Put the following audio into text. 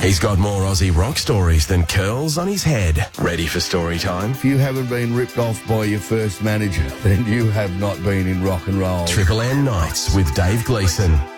He's got more Aussie rock stories than curls on his head. Ready for story time? If you haven't been ripped off by your first manager, then you have not been in rock and roll. Triple M Nights with Dave Gleeson.